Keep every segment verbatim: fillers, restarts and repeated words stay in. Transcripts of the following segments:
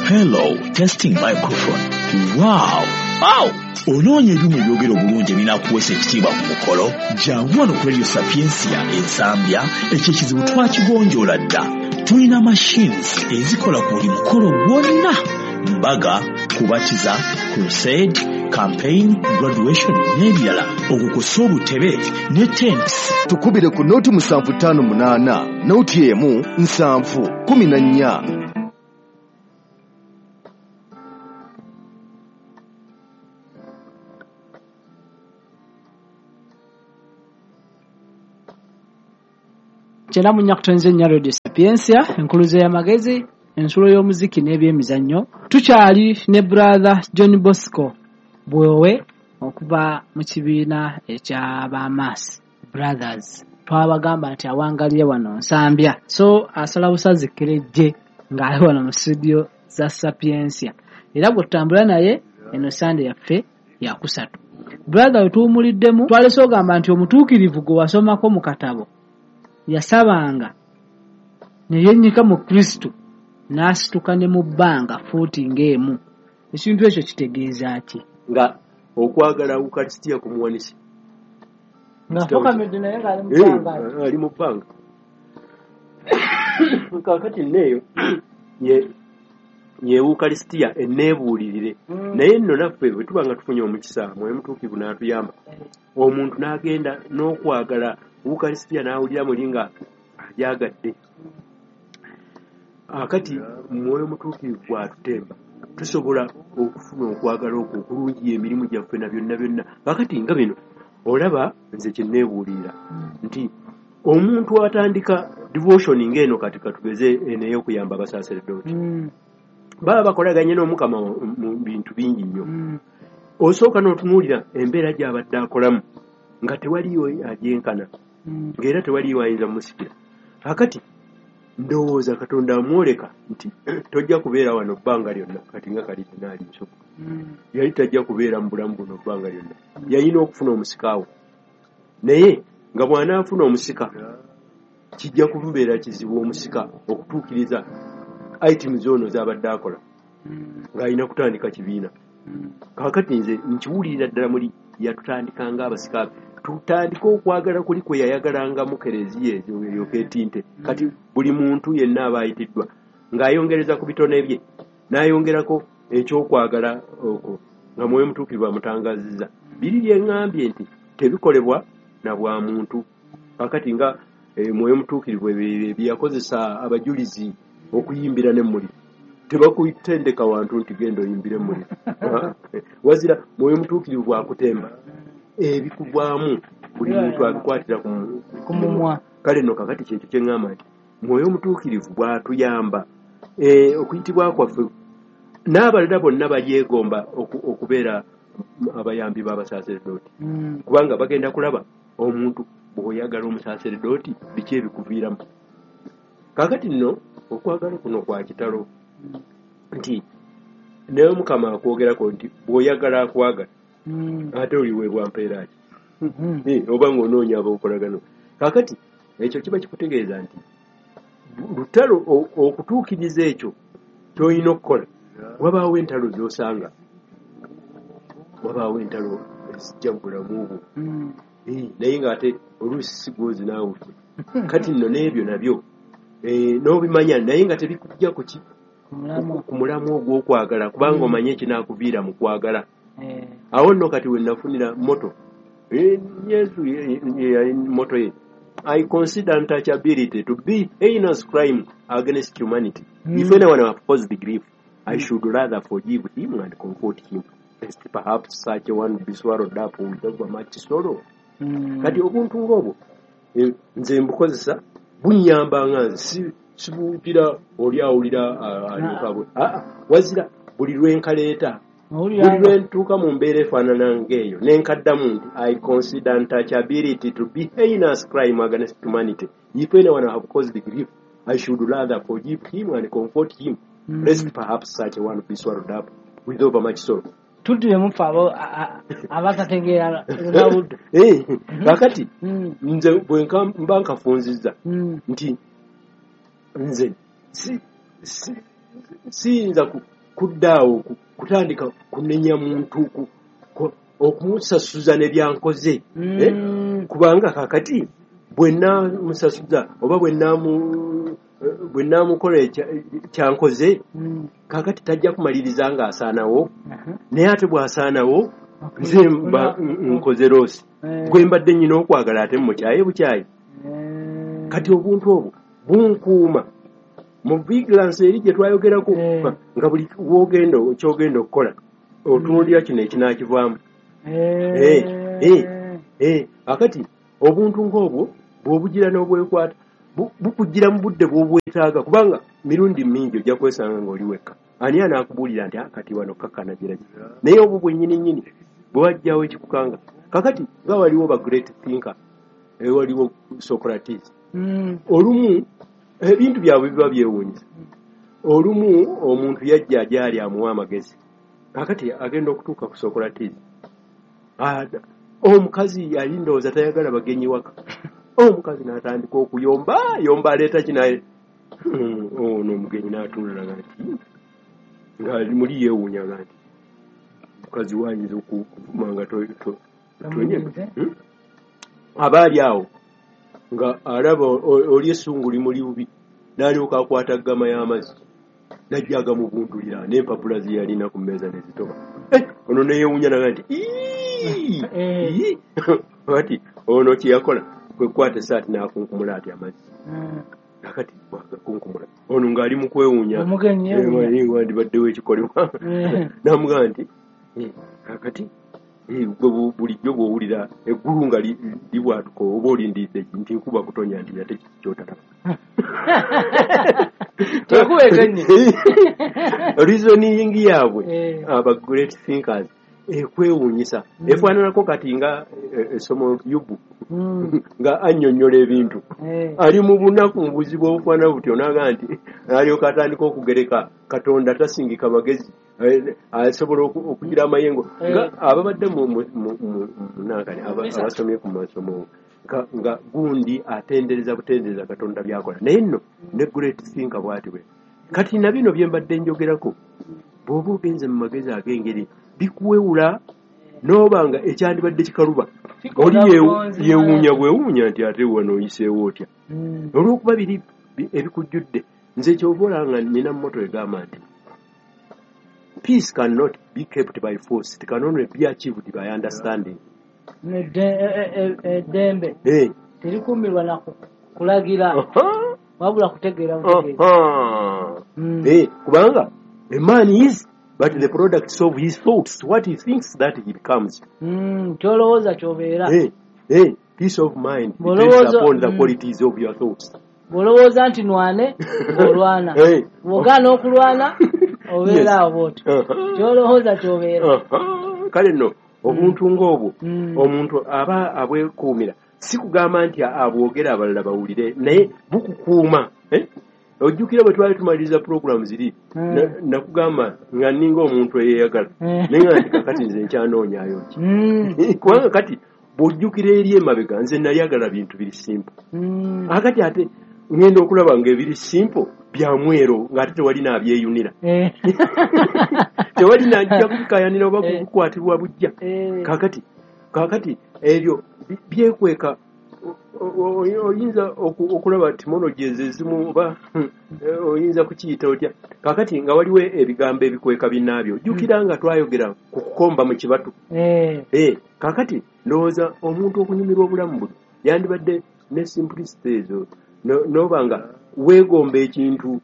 Hello, testing microphone. Wow, wow. Ononye ebyuma ebyogera obulungi ebinakuweesa ekitiibwa ku mukolo. Jangu wano ku Radio Sapiensia ensambya, ekyo ekizibu twakigonjoola dda. Tulina machines ezikola ku buli mukolo gwonna. Mbaga, kubatiza, crusade, campaign, graduation n'ebirala. Okukosa obutebe ne tents. Tukubire ku nooti musanvu ttaano munaana, nooti emu nsanvu kumi na nnya. Chena munya kutonze nya Radio Sapiensia, enkuluze ya magezi, ensulo y'omuziki n'ebyemizannyo. Tukyali ne brother John Bosco Bwewe okuba mu kibiina eky'Abamaasi Brothers. Twabagamba nti awangalire wano nsambya. So asala busazi kerejje ng'ali wano mu studio za Sapiensia. Era bwe tutambula naye eno Sunday yaffe ya kusatu. Brother wetuwumuliddemu twalese ogamba nti omutuukirivu gwe wasomako mu katabo yasabanga neyennyika mu Kristo n'asituka ne mu bbanga fuuti ng'emu. Ekintu ekyo kitegeeza ki? Nga okwagala Ukaristiya kumuwanisi nga fokamedde naye ng'ali mu bbanga ali mu bbanga kakati neeyo ye ye Ukaristiya enneebuulirire naye nno naffe bwe tuba nga tufunye omukisa Mwoyo Mutuukirivu n'atuyamba omuntu n'agenda n'okwagala Ukaristiya n'awulira muli nga ajagadde. Akati Mwoyo Mutuukirivu bw'atutemba tusobola okufuna okwagala okwo okulungi emirimu gyaffe na byonna byonna. Akati nga bino olaba nze kye nneebuulira nti omuntu atandika devotion ng'eno kati katugeze eney'okuyamba abasaaseredooti baba bakolaganye n'Omukama mu bintu bingi nnyo. Osooka n'otunuulira embeera gy'abadde akolamu nga tewaliyo agyenkana ng'era tewaliyo ayinza musikira. Akati ndowooza Katonda amwoleka nti tojja kubeera wano bbanga lyonna kati nga kalidde n'ali nsoko yali tajja kubeera mu bulamu buno bbanga lyonna yalina okufuna omusikaawo naye nga bw'anaafuna omusika kijja kumubeera kizibu omusika okutuukiriza items ono z'abadde akola ng'alina kutandika kibiina. Kaakati nze nkiwulirira ddala muli yatutandikanga abasika tutandika okwagala kuli kwe yayagalanga Kereziya eyo ketinte kati buli muntu yenna aba ayitiddwa ng'ayongereza ku bitone bye n'ayongerako ekyokwagala okwo nga Mwoyo Mutuukirivu amutangazizza. Biri bye ngambye nti tebikolebwa na bwa muntu. Kakati nga e, Mwoyo Mutuukirivu byeyakozesa abajulizi okuyimbira n'emmuli tebakuyitendeka wantu nti genda oyimbire mmuli wazira Mwoyo Mutuukirivu bwakutemba ebikuvaamu buli muntu abikwatira ku mumwa. Kale no kakati kyekyo kye ngamba nti Mwoyo Mutuukirivu bw'atuyamba e, okuyitibwa kwaffe n'abalala bonna balyegomba okubeera abayambi b'abasaaseredooti mm. kubanga bagenda kulaba omuntu bw'oyagala omusaaseredooti biki ebikuviiramu. Kakati nno okwagala kuno kwa kitalo nti naye Mukama akwogerako nti bw'oyagala akwagala mm. ate oliweebwa mpeera ki mm-hmm. e, oba ng'onoonya ab'okolagano. Kakati ekyo kiba kikutegeeza nti lutalo okutuukiriza ekyo ky'olina okukola wabaawo entalo z'osanga wabaawo entalo ezijja mu bulamu bwo mm. e, naye ng'ate oluusi si gwozi naawe kati nno n'ebyo nabyo e, n'obimanya naye nga tebikujja ku ki ku mulamu ogw'okwagala kubanga omanye ekinaakuviira mu kwagala. Awo nno kati we nafunira moto Yesu moto ye I consider untouchability to be heinous crime against humanity. Mm. If anyone has caused grief, I should rather forgive him and comfort him, lest perhaps such a one be swallowed up with much sorrow. Mm. Kati obuntu ng'obwo nze mbukozesa bunyamba nga si sibuukira oli awulira alukabo ah wazira buli lwenkaleeta buli lwentuuka mu mbeera efaanana ng'eyo nenkaddamu nti I consider untouchability to be heinous crime against humanity. If anyone have caused grief, I should rather forgive him and comfort him, mm. lest perhaps such a one be swallowed up with overmuch sorrow. Tudde mufa abo abatategeera Dawudi. Eh kakati nze bwe mba nkafunzizza nti nze si si siyinza kuddaawo kutandika kunenya muntu okumusasuza ne byankoze kubanga kakati bwenna musasuza oba bwenna bwenna mukola kyankoze kakati tajja kumaliriza nga asaanawo naye ate bw'asaanawo nze mba nkoze loosi gwe mbadde nnyina okwagala ate mukyaye bukyayi kati obuntu obwo bunkuuma mu vigilance eri gye twayogerako nga buli wogenda kyogenda okukola otunuulira kino ekinaakivaamu akati obuntu ng'obwo bw'obugira n'obwekwata bukugira mu budde bw'obwetaaga kubanga mirundi mingi ojja kwesanga ng'oli wekka ani anaakubuulira nti kati wano kakkana giraki naye obwo bwennyini nnyini bwe wajjawo ekikukanga kakati nga waliwo ba great thinker ewaliwo Socrates olumu ebintu byabwe biba byewuunyisa olumu omuntu yajja gyali amuwa amagezi kakati agenda okutuuka ku Socrates omukazi yali ndowooza tayagala bagenyi waka omukazi n'atandika okuyomba yomba aleeta kinaye ono omugenyi n'atunulaga nti nga muli yeewuunyaga nti mukazi wayinza okuvuma nga tonyega abaali awo nga alaba oli essungu limuli bubi n'alyoka akwata ggama y'amazzi najja agamubundulira n'empapula ze yalina ku mmeeza ne zitoba ono neyeewuunya naga nti ati ono kye yakola kwe kukwata esaati n'akunkumula ati amazzi akati wagakunkumula ono ng'ali mu kwewuunya wandibaddewo ekikolebwa n'amugamba nti kakati gwe bulijjo bw'owulira eggulu nga libwatuka oba olindiridde nti nkuba kutonya nti ate kyotalaba reasoning yaabwe aba great thinkers ekwewuunyisa efaananako kati nga essomo Yubu nga annyonnyola ebintu ali mu bunaku mu buzibu obufaana butyo naga nti alyoka atandika okugereka Katonda tasingika magezi asobola okugira amayengo nga ababadde munankani abasomye ku masomo nga gundi atendereza butendereza Katonda byakola naye nno ne great thinker bw'ati bwe kati na bino bye mbadde njogerako bw'oba ogenze mu magezi ag'engeri bikuwewula n'obanga ekyandibadde kikaluba oli yeewuunya bwewuunya nti ate wano oyiseewo otya olw'okuba biri ebikujjudde nze kyova olanga nina mmoto egamba nti peace cannot be kept by force. It can only be achieved by understanding. Dembe. Eh. Terikumirwa na kulagira. Wabula kutegeera butegeera. Eh, kubanga a man is but the product of his thoughts, what he thinks that he becomes. Mm, kyolowooza kyobeera. Eh, eh, peace of mind depends upon the qualities of your thoughts. Bolowooza nti nwane olwana. Bw'ogaana okulwana obeera abooto kyolowooza kyobeera kale nno obuntu ng'obwo omuntu aba abwekuumira si kugamba nti abwogera abalala bawulire naye bukukuuma ojjukira bwe twali tumaliriza puroguramu ziri nakugamba nga ninga omuntu eyeeyagala naye nga nti kakati nze nkyanoonyaayo ki kubanga kati bw'ojjukira eri emabega nze nalyagala bintu biri simple akati ate ngenda okulaba ng'ebiri simple bya mwero ng'ate tewali n'abyeyunira tewali n'ajja kubikayanira oba kukwatirwa bujja kakati kakati ebyo byekweka oyinza okulaba timonologies ezimu oba oyinza kukiyita otya kakati nga waliwo ebigambo ebikweka binnaabyo jjukira nga twayogera ku kukomba mu kibatu kakati ndowooza omuntu okunyumirwa obulamu buno yandibadde ne simplicity ezo noba nga weegomba ekintu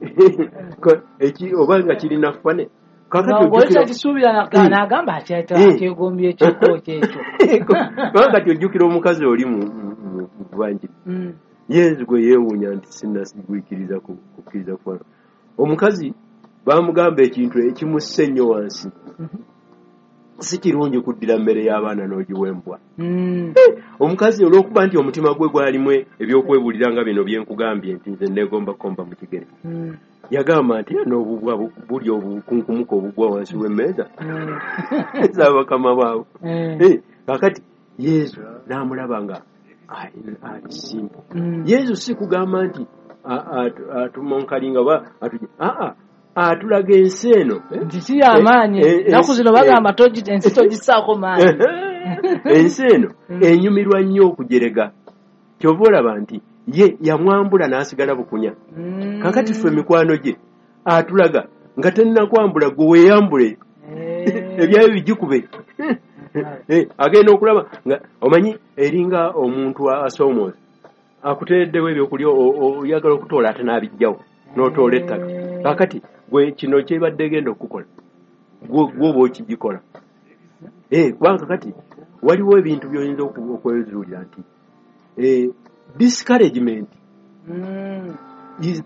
oba nga kirina fane kakatisuubira n'agamba akyegombye ekiko kyekyo kubanga kati ojjukira omukazi oli mu bubanjiri yezu gwe yeewuunya nti sinnasigwikiriza kukkiriza kwana omukazi bamugamba ekintu ekimussa ennyo wansi si kirungi kuddira mmere y'abaana n'ogiwembwa omukazi olw'okuba nti omutima gwe gwalimu ebyokwebuulira nga bino bye nkugambye nti nze neegomba komba mu kigere yagamba nti n'obubwa buli obukunkumuka obugwa wansi w'emmeeza ez'abakama baabwe kakati yezu n'amulaba nga ali simple yezu si kugamba nti atumonkalinga ba atuje aa atulaga ensi eno nti si y'amaanyi naku zino bagamba ensi togisaako maanyi ensi eno enyumirwa nnyo okujerega kyova olaba nti ye yamwambula n'asigala bukunya kakati ffe mikwano gye atulaga nga tennakwambula gwe weeyambule ebyayo bigikube agenda okulaba nga omanyi eringa omuntu asoomooza akutereddewo ebyokulya oyagala okutoola ate n'abijjawo n'otoola ettaka kakati gwe kino kyebadde genda okukola gwoba okigikola kubanga kakati waliwo ebintu by'oyinza okwezuulira nti discouragement is